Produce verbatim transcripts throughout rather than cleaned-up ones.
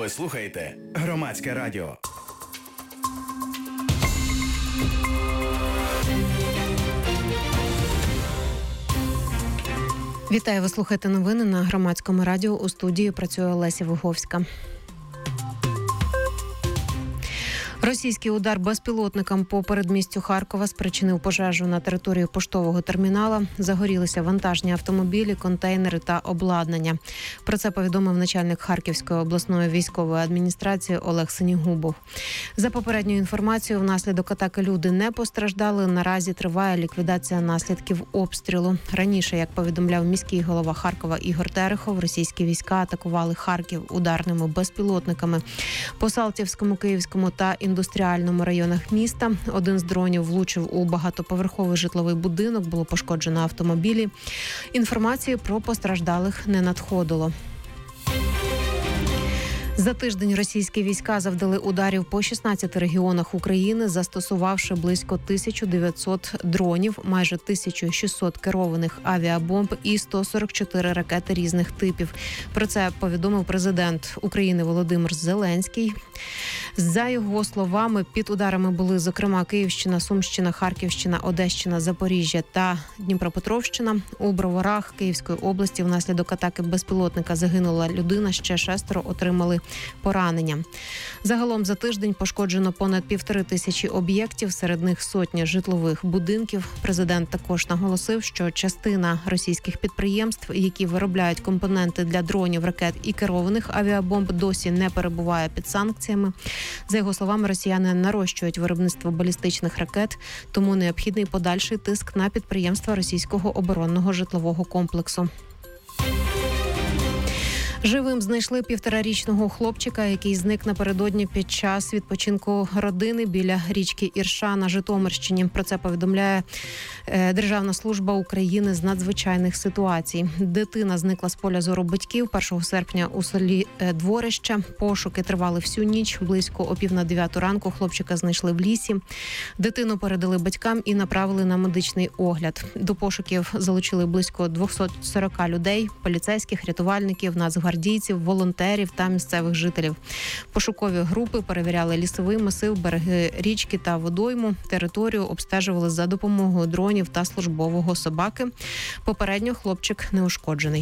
Ви слухаєте Громадське радіо. Вітаю, ви слухаєте новини на Громадському радіо. У студії працює Олеся Виговська. Російський удар безпілотником по передмістю Харкова спричинив пожежу на території поштового термінала. Загорілися вантажні автомобілі, контейнери та обладнання. Про це повідомив начальник Харківської обласної військової адміністрації Олег Синігубов. За попередньою інформацією, внаслідок атаки люди не постраждали. Наразі триває ліквідація наслідків обстрілу. Раніше, як повідомляв міський голова Харкова Ігор Терехов, російські війська атакували Харків ударними безпілотниками по Салтівському, Київському та індустріальному районах міста. Один з дронів влучив у багатоповерховий житловий будинок, було пошкоджено автомобілі. Інформації про постраждалих не надходило. За тиждень російські війська завдали ударів по шістнадцяти регіонах України, застосувавши близько тисяча дев'ятсот дронів, майже тисяча шістсот керованих авіабомб і сто сорок чотири ракети різних типів. Про це повідомив президент України Володимир Зеленський. За його словами, під ударами були, зокрема, Київщина, Сумщина, Харківщина, Одещина, Запоріжжя та Дніпропетровщина. У Броварах Київської області внаслідок атаки безпілотника загинула людина, ще шестеро отримали поранення. Загалом за тиждень пошкоджено понад півтори тисячі об'єктів, серед них сотні житлових будинків. Президент також наголосив, що частина російських підприємств, які виробляють компоненти для дронів, ракет і керованих авіабомб, досі не перебуває під санкціями. За його словами, росіяни нарощують виробництво балістичних ракет, тому необхідний подальший тиск на підприємства російського оборонного житлового комплексу. Живим знайшли півторарічного хлопчика, який зник напередодні під час відпочинку родини біля річки Ірша на Житомирщині. Про це повідомляє Державна служба України з надзвичайних ситуацій. Дитина зникла з поля зору батьків першого серпня у селі Дворище. Пошуки тривали всю ніч. Близько о пів на дев'яту ранку хлопчика знайшли в лісі. Дитину передали батькам і направили на медичний огляд. До пошуків залучили близько двісті сорок людей, поліцейських, рятувальників, нацгвардійців, гвардійців, волонтерів та місцевих жителів. Пошукові групи перевіряли лісовий масив, береги річки та водойму. Територію обстежували за допомогою дронів та службового собаки. Попередньо хлопчик неушкоджений.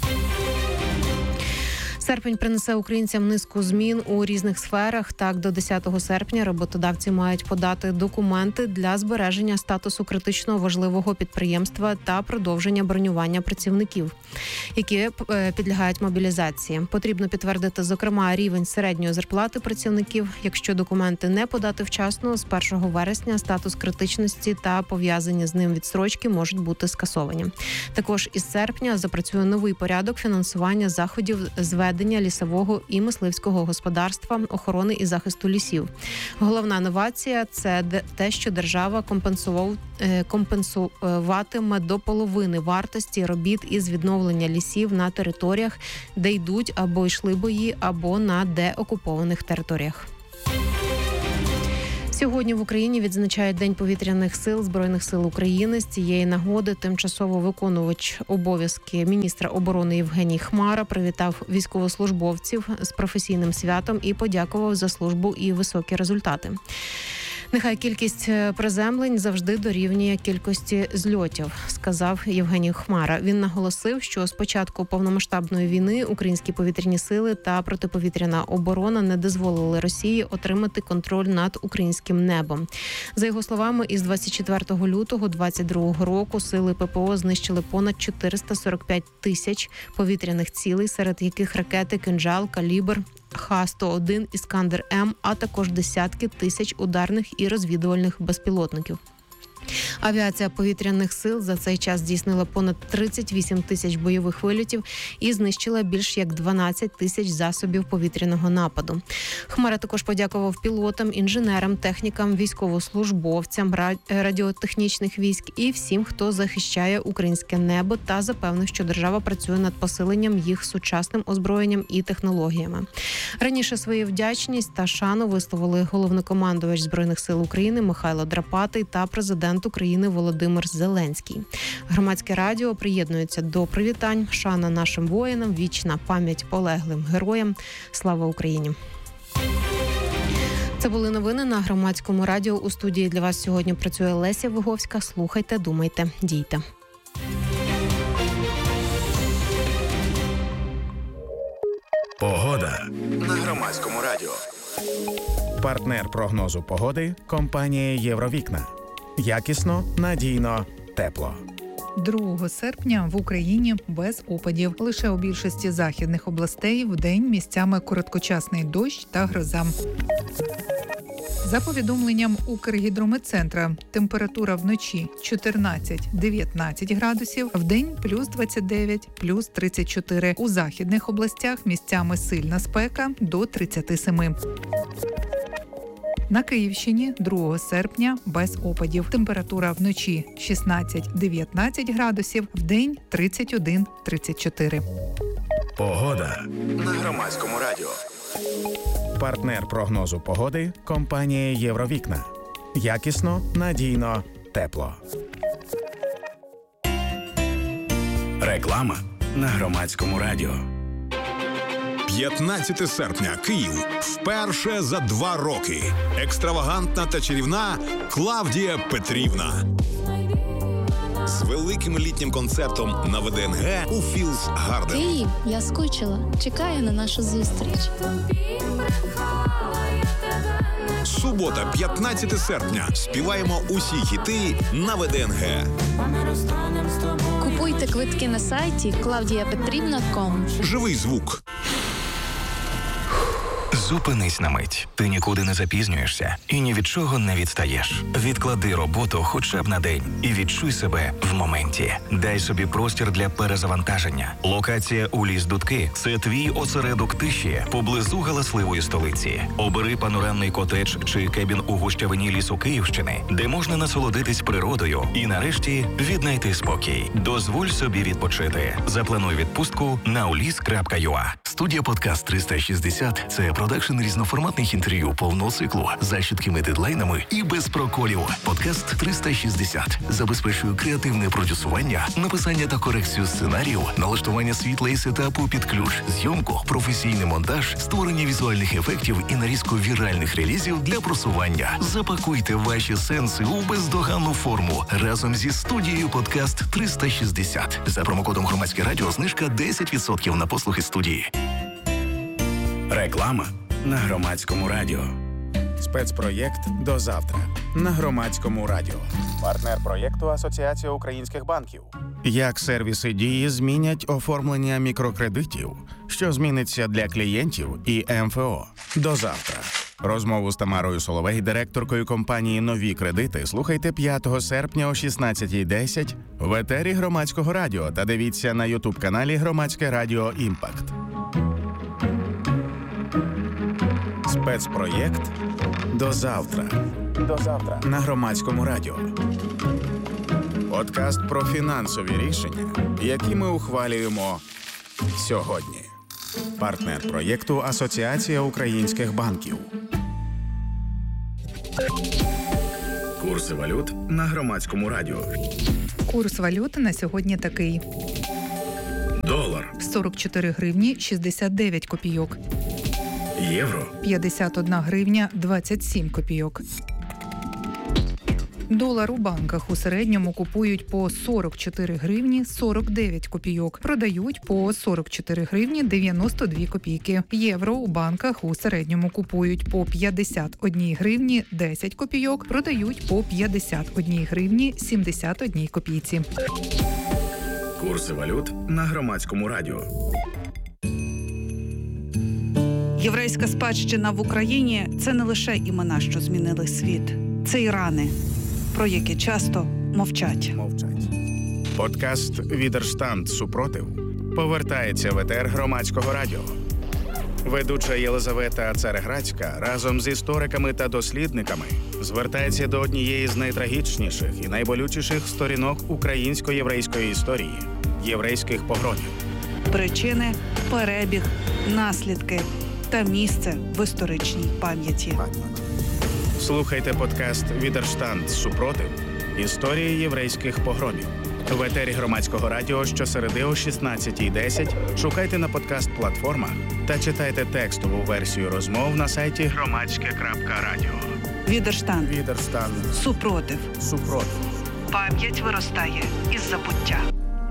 Серпень принесе українцям низку змін у різних сферах. Так, до десятого серпня роботодавці мають подати документи для збереження статусу критично важливого підприємства та продовження бронювання працівників, які підлягають мобілізації. Потрібно підтвердити, зокрема, рівень середньої зарплати працівників. Якщо документи не подати вчасно, з першого вересня статус критичності та пов'язані з ним відстрочки можуть бути скасовані. Також із серпня запрацює новий порядок фінансування заходів зведення лісового і мисливського господарства, охорони і захисту лісів. Головна новація – це те, що держава компенсуватиме до половини вартості робіт із відновлення лісів на територіях, де йдуть або йшли бої, або на деокупованих територіях. Сьогодні в Україні відзначають День повітряних сил Збройних сил України. З цієї нагоди тимчасово виконувач обов'язки міністра оборони Євгеній Хмара привітав військовослужбовців з професійним святом і подякував за службу і високі результати. Нехай кількість приземлень завжди дорівнює кількості зльотів, сказав Євгеній Хмара. Він наголосив, що з початку повномасштабної війни українські повітряні сили та протиповітряна оборона не дозволили Росії отримати контроль над українським небом. За його словами, із двадцять четвертого лютого двадцять другого року сили ППО знищили понад чотириста сорок п'ять тисяч повітряних цілей, серед яких ракети «Кинжал», «Калібр», Х сто один, «Іскандер-М», а також десятки тисяч ударних і розвідувальних безпілотників. Авіація повітряних сил за цей час здійснила понад тридцять вісім тисяч бойових вильотів і знищила більш як дванадцять тисяч засобів повітряного нападу. Хмара також подякував пілотам, інженерам, технікам, військовослужбовцям радіотехнічних військ і всім, хто захищає українське небо, та запевнив, що держава працює над посиленням їх сучасним озброєнням і технологіями. Раніше свою вдячність та шану висловили головнокомандувач Збройних сил України Михайло Драпатий та президент України України Володимир Зеленський. Громадське радіо приєднується до привітань. Шана нашим воїнам, вічна пам'ять полеглим героям. Слава Україні! Це були новини на Громадському радіо. У студії для вас сьогодні працює Леся Виговська. Слухайте, думайте, дійте. Погода на Громадському радіо. Партнер прогнозу погоди – компанія «Євровікна». Якісно, надійно, тепло. другого серпня в Україні без опадів. Лише у більшості західних областей вдень місцями короткочасний дощ та гроза. За повідомленням Укргідрометцентра, температура вночі чотирнадцять-дев'ятнадцять градусів, вдень плюс двадцять дев'ять, плюс тридцять чотири. У західних областях місцями сильна спека до тридцять сім. На Київщині другого серпня без опадів. Температура вночі шістнадцять-дев'ятнадцять градусів, вдень тридцять один - тридцять чотири. Погода на Громадському радіо. Партнер прогнозу погоди – компанія «Євровікна». Якісно, надійно, тепло. Реклама на Громадському радіо. п'ятнадцяте серпня. Київ. Вперше за два роки. Екстравагантна та чарівна Клавдія Петрівна. З великим літнім концертом на ВДНГ у Філс Гарден. Київ, я скучила. Чекаю на нашу зустріч. Субота, п'ятнадцяте серпня. Співаємо усі хіти на ВДНГ. Купуйте квитки на сайті клавдія петрівна крапка ком. Живий звук. Зупинись на мить. Ти нікуди не запізнюєшся і ні від чого не відстаєш. Відклади роботу хоча б на день і відчуй себе в моменті. Дай собі простір для перезавантаження. Локація у ліс Дудки – це твій осередок тиші поблизу галасливої столиці. Обери панорамний котедж чи кебін у гущавині лісу Київщини, де можна насолодитись природою і нарешті віднайти спокій. Дозволь собі відпочити. Заплануй відпустку на уліс крапка ю а. Студія «Подкаст триста шістдесят» – це продакшн різноформатних інтерв'ю повного циклу за чіткими дедлайнами і без проколів. «Подкаст триста шістдесят» забезпечує креативне продюсування, написання та корекцію сценаріїв, налаштування світла і сетапу під ключ, зйомку, професійний монтаж, створення візуальних ефектів і нарізку віральних релізів для просування. Запакуйте ваші сенси у бездоганну форму разом зі студією «Подкаст триста шістдесят». За промокодом «Громадське радіо» знижка десять відсотків на послуги студії. Реклама на Громадському радіо. Спецпроєкт «До завтра» на Громадському радіо. Партнер проєкту Асоціація українських банків. Як сервіси Дії змінять оформлення мікрокредитів, що зміниться для клієнтів і ем еф о. До завтра. Розмову з Тамарою Соловей, директоркою компанії «Нові кредити», слухайте п'ятого серпня о шістнадцятій десять в етері Громадського радіо та дивіться на ютуб-каналі Громадське радіо «Імпакт». Спецпроєкт «До завтра». До завтра на Громадському радіо. Подкаст про фінансові рішення, які ми ухвалюємо сьогодні. Партнер проєкту Асоціація українських банків. Курси валют на Громадському радіо. Курс валюти на сьогодні такий. Долар. сорок чотири гривні шістдесят дев'ять копійок. Євро. п'ятдесят одна гривня двадцять сім копійок. Долар у банках у середньому купують по сорок чотири гривні сорок дев'ять копійок, продають по сорок чотири гривні дев'яносто дві копійки. Євро у банках у середньому купують по п'ятдесят одна гривні десять копійок, продають по п'ятдесят одна гривні сімдесят одна копійці. Курси валют на Громадському радіо. Єврейська спадщина в Україні – це не лише імена, що змінили світ. Це і рани, про які часто мовчать. Мовчать. Подкаст «Відерштанд. Супротив» повертається в етер Громадського радіо. Ведуча Єлизавета Цареградська разом з істориками та дослідниками звертається до однієї з найтрагічніших і найболючіших сторінок українсько-єврейської історії – єврейських погромів. Причини, перебіг, наслідки та місце в історичній пам'яті. Слухайте подкаст «Відерштанд. Супротив» Історії єврейських погромів. В етері Громадського радіо щосереди о шістнадцятій десять шукайте на подкаст-платформах та читайте текстову версію розмов на сайті громадське крапка радіо. Відерштан. Відерстан. Супротив. Супротив. Пам'ять виростає із забуття.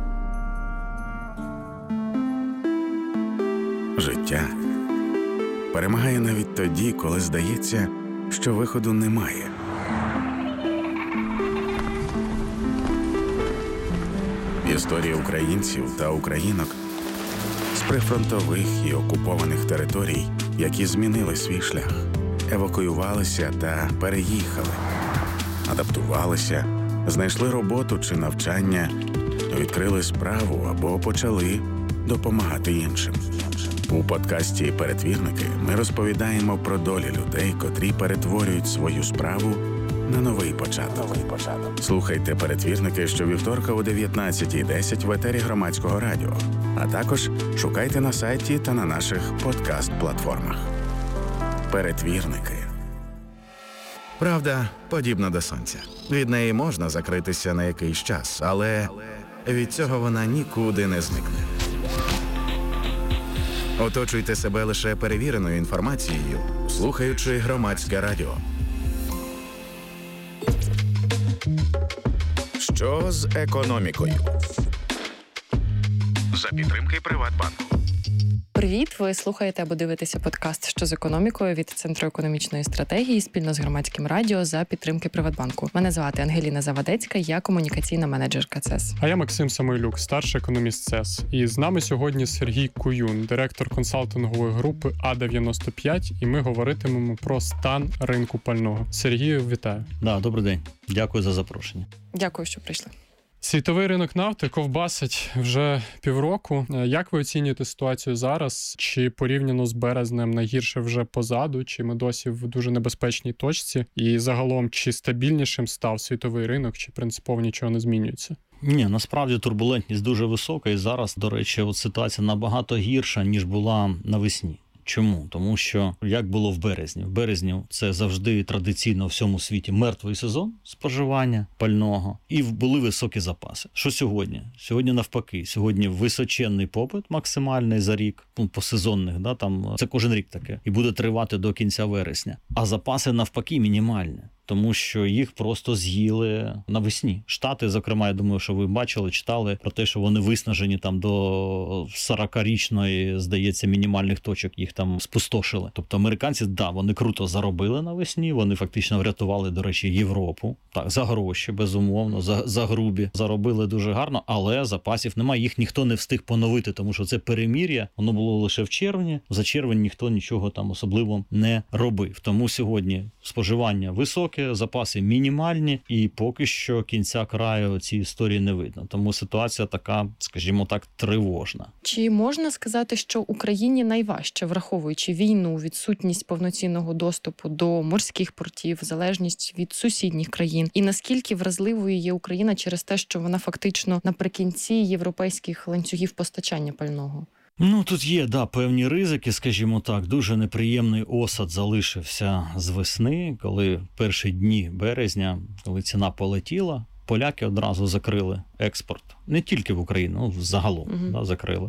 Життя перемагає навіть тоді, коли здається, що виходу немає. Історії українців та українок з прифронтових і окупованих територій, які змінили свій шлях, евакуювалися та переїхали, адаптувалися, знайшли роботу чи навчання, відкрили справу або почали допомагати іншим. У подкасті «Перетвірники» ми розповідаємо про долі людей, котрі перетворюють свою справу на новий початок. Новий початок. Слухайте «Перетвірники» щовівторка о дев'ятнадцятій десять в етері Громадського радіо, а також шукайте на сайті та на наших подкаст-платформах. «Перетвірники». Правда подібна до сонця. Від неї можна закритися на якийсь час, але від цього вона нікуди не зникне. Оточуйте себе лише перевіреною інформацією, слухаючи Громадське радіо. Що з економікою? За підтримки Приватбанку. Привіт! Ви слухаєте або дивитеся подкаст «Що з економікою» від Центру економічної стратегії спільно з Громадським радіо за підтримки Приватбанку. Мене звати Ангеліна Завадецька, я комунікаційна менеджерка ЦЕС. А я Максим Самойлюк, старший економіст ЦЕС. І з нами сьогодні Сергій Куюн, директор консалтингової групи А дев'яносто п'ять, і ми говоритимемо про стан ринку пального. Сергію, вітаю. Да, добрий день. Дякую за запрошення. Дякую, що прийшли. Світовий ринок нафти ковбасить вже півроку. Як ви оцінюєте ситуацію зараз? Чи порівняно з березнем найгірше вже позаду? Чи ми досі в дуже небезпечній точці? І загалом, чи стабільнішим став світовий ринок, чи принципово нічого не змінюється? Ні, насправді турбулентність дуже висока. І зараз, до речі, от ситуація набагато гірша, ніж була навесні. Чому? Тому що, як було в березні? В березні це завжди традиційно в всьому світі мертвий сезон споживання пального, і були високі запаси. Що сьогодні? Сьогодні навпаки. Сьогодні височенний попит максимальний за рік, ну, по сезонних, да, там, це кожен рік таке, і буде тривати до кінця вересня. А запаси навпаки мінімальні. Тому що їх просто з'їли навесні. Штати, зокрема, я думаю, що ви бачили, читали про те, що вони виснажені там до сорокарічної, здається, мінімальних точок, їх там спустошили. Тобто американці, да, вони круто заробили навесні, вони фактично врятували, до речі, Європу. Так, за гроші, безумовно, за, за грубі. Заробили дуже гарно, але запасів немає, їх ніхто не встиг поновити, тому що це перемир'я, воно було лише в червні. За червень ніхто нічого там особливо не робив. Тому сьогодні споживання високе, запаси мінімальні, і поки що кінця краю цієї історії не видно. Тому ситуація така, скажімо так, тривожна. Чи можна сказати, що Україні найважче, враховуючи війну, відсутність повноцінного доступу до морських портів, залежність від сусідніх країн? І наскільки вразливою є Україна через те, що вона фактично наприкінці європейських ланцюгів постачання пального? Ну, тут є, да, певні ризики, скажімо так. Дуже неприємний осад залишився з весни, коли перші дні березня, коли ціна полетіла, поляки одразу закрили експорт. Не тільки в Україну, ну, загалом, угу. да, закрили.